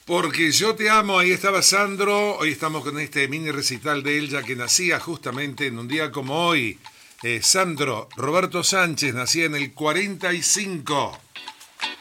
Porque yo te amo, ahí estaba Sandro, hoy estamos con este mini recital de él, ya que nacía justamente en un día como hoy. Sandro Roberto Sánchez nacía en el 45.